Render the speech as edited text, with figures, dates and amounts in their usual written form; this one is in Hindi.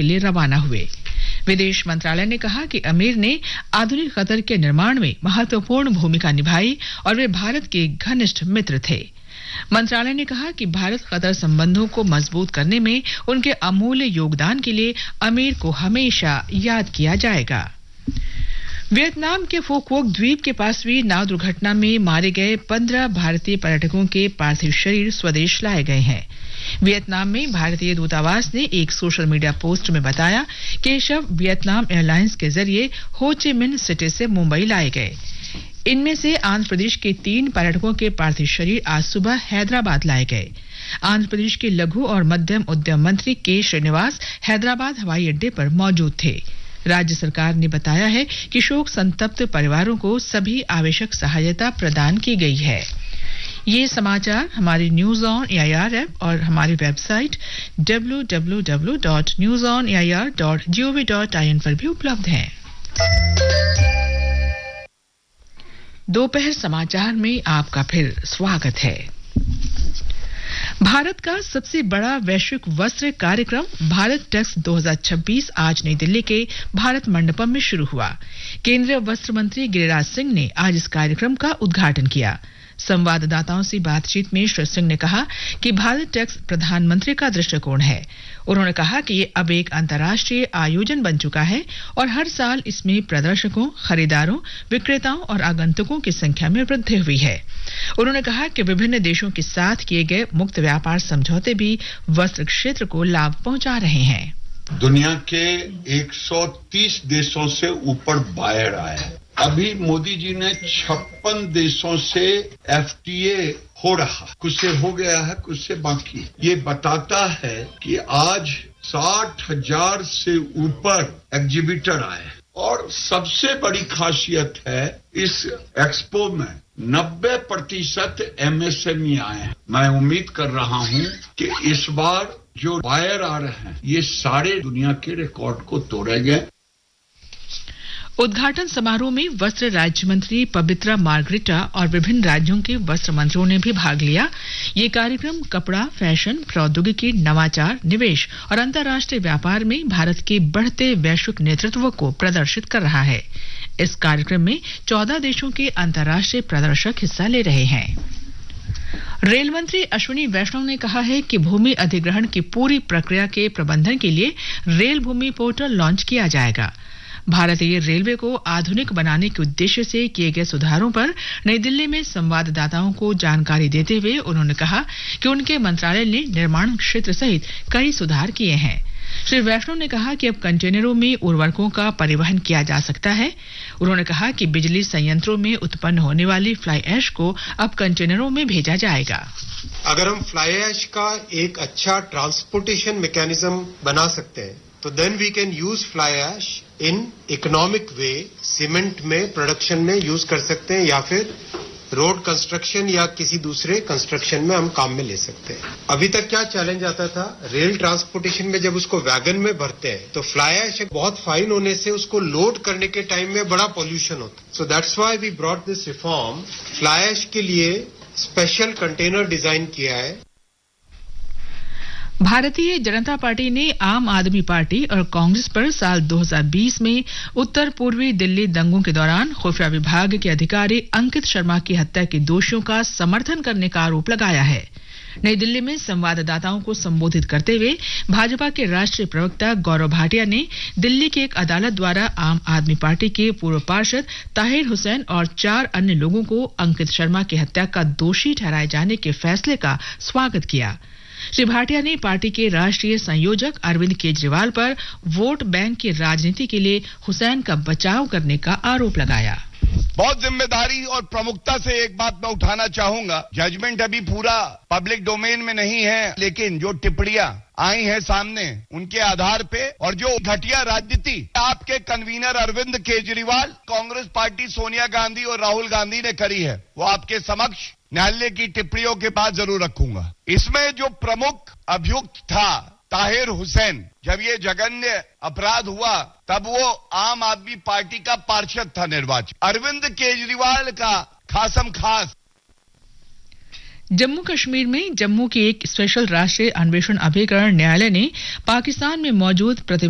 के लिए रवाना हुए। विदेश मंत्रालय ने कहा कि अमीर ने आधुनिक कतर के निर्माण में महत्वपूर्ण भूमिका निभाई और वे भारत के घनिष्ठ मित्र थे। मंत्रालय ने कहा कि भारत कतर संबंधों को मजबूत करने में उनके अमूल्य योगदान के लिए अमीर को हमेशा याद किया जाएगा। वियतनाम के फुक्वोक द्वीप के पास हुई नाव दुर्घटना में मारे गए 15 भारतीय पर्यटकों के पार्थिव शरीर स्वदेश लाए गए हैं। वियतनाम में भारतीय दूतावास ने एक सोशल मीडिया पोस्ट में बताया कि शव वियतनाम एयरलाइंस के जरिए हो ची मिन्ह सिटी से मुंबई लाए गए। इनमें से आंध्र प्रदेश के 3 पर्यटकों के पार्थिव शरीर आज सुबह हैदराबाद लाए गए। आंध्र प्रदेश के लघु और मध्यम उद्यम मंत्री के श्रीनिवास हैदराबाद हवाई अड्डे पर मौजूद थे। राज्य सरकार ने बताया है कि शोक संतप्त परिवारों को सभी आवश्यक सहायता प्रदान की गई है। ये समाचार हमारी न्यूज ऑन एआईआर ऐप और हमारी वेबसाइट www.newsonair.gov.in पर भी उपलब्ध हैं। दोपहर समाचार में आपका फिर स्वागत है। भारत का सबसे बड़ा वैश्विक वस्त्र कार्यक्रम भारत टेक्स 2026 आज नई दिल्ली के भारत मंडपम में शुरू हुआ। केंद्रीय वस्त्र मंत्री गिरिराज सिंह ने आज इस कार्यक्रम का उद्घाटन किया। संवाददाताओं से बातचीत में श्री सिंह ने कहा कि भारत टेक्स प्रधानमंत्री का दृष्टिकोण है। उन्होंने कहा कि ये अब एक अंतर्राष्ट्रीय आयोजन बन चुका है और हर साल इसमें प्रदर्शकों, खरीदारों, विक्रेताओं और आगंतुकों की संख्या में वृद्धि हुई है। उन्होंने कहा कि विभिन्न देशों के साथ किए गए मुक्त व्यापार समझौते भी वस्त्र क्षेत्र को लाभ पहुंचा रहे हैं। दुनिया के 130 देशों से ऊपर बायर आए हैं। अभी मोदी जी ने 56 देशों से एफटीए हो रहा, कुछ से हो गया है, कुछ से बाकी। ये बताता है कि आज 60,000 से ऊपर एग्जीबिटर आए हैं और सबसे बड़ी खासियत है इस एक्सपो में 90% एमएसएमई आए हैं। मैं उम्मीद कर रहा हूं कि इस बार जो बायर आ रहे हैं ये सारे दुनिया के रिकॉर्ड को तोड़ेंगे। उद्घाटन समारोह में वस्त्र राज्य मंत्री पवित्रा मार्गरेटा और विभिन्न राज्यों के वस्त्र मंत्रियों ने भी भाग लिया। ये कार्यक्रम कपड़ा, फैशन, प्रौद्योगिकी, नवाचार, निवेश और अंतर्राष्ट्रीय व्यापार में भारत के बढ़ते वैश्विक नेतृत्व को प्रदर्शित कर रहा है। इस कार्यक्रम में 14 देशों के अंतर्राष्ट्रीय प्रदर्शक हिस्सा ले रहे हैं। रेल मंत्री अश्विनी वैष्णव ने कहा है कि भूमि अधिग्रहण की पूरी प्रक्रिया के प्रबंधन के लिए रेल भूमि पोर्टल लॉन्च किया जाएगा। भारतीय रेलवे को आधुनिक बनाने के उद्देश्य से किए गए सुधारों पर नई दिल्ली में संवाददाताओं को जानकारी देते हुए उन्होंने कहा कि उनके मंत्रालय ने निर्माण क्षेत्र सहित कई सुधार किए हैं। श्री वैष्णव ने कहा कि अब कंटेनरों में उर्वरकों का परिवहन किया जा सकता है। उन्होंने कहा कि बिजली संयंत्रों में उत्पन्न होने वाली फ्लाई ऐश को अब कंटेनरों में भेजा जाएगा। अगर हम फ्लाई ऐश का एक अच्छा ट्रांसपोर्टेशन मैकेनिज्म बना सकते हैं तो then we can use fly ash in economic way. Cement में प्रोडक्शन में यूज कर सकते हैं या फिर रोड कंस्ट्रक्शन या किसी दूसरे कंस्ट्रक्शन में हम काम में ले सकते हैं। अभी तक क्या चैलेंज आता था, रेल ट्रांसपोर्टेशन में जब उसको वैगन में भरते हैं तो फ्लाई ऐश बहुत फाइन होने से उसको लोड करने के टाइम में बड़ा पॉल्यूशन होता है। So that's why we brought this reform. Fly ash के लिए स्पेशल कंटेनर डिजाइन किया है। भारतीय जनता पार्टी ने आम आदमी पार्टी और कांग्रेस पर साल 2020 में उत्तर पूर्वी दिल्ली दंगों के दौरान खुफिया विभाग के अधिकारी अंकित शर्मा की हत्या के दोषियों का समर्थन करने का आरोप लगाया है। नई दिल्ली में संवाददाताओं को संबोधित करते हुए भाजपा के राष्ट्रीय प्रवक्ता गौरव भाटिया ने दिल्ली की एक अदालत द्वारा आम आदमी पार्टी के पूर्व पार्षद ताहिर हुसैन और 4 अन्य लोगों को अंकित शर्मा की हत्या का दोषी ठहराए जाने के फैसले का स्वागत किया। श्री भाटिया ने पार्टी के राष्ट्रीय संयोजक अरविंद केजरीवाल पर वोट बैंक की राजनीति के लिए हुसैन का बचाव करने का आरोप लगाया। बहुत जिम्मेदारी और प्रमुखता से एक बात मैं उठाना चाहूंगा। जजमेंट अभी पूरा पब्लिक डोमेन में नहीं है, लेकिन जो टिप्पणियां आई हैं सामने उनके आधार पे और जो घटिया राजनीति आपके कन्वीनर अरविंद केजरीवाल, कांग्रेस पार्टी सोनिया गांधी और राहुल गांधी ने करी है, वो आपके समक्ष न्यायालय की टिप्पणियों के बाद जरूर रखूंगा। इसमें जो प्रमुख अभियुक्त था ताहिर हुसैन, जब ये जघन्य अपराध हुआ तब वो आम आदमी पार्टी का पार्षद था निर्वाचित। अरविंद केजरीवाल का खासम खास। जम्मू कश्मीर में जम्मू के एक स्पेशल राष्ट्रीय अन्वेषण अभिकरण न्यायालय ने पाकिस्तान में मौजूद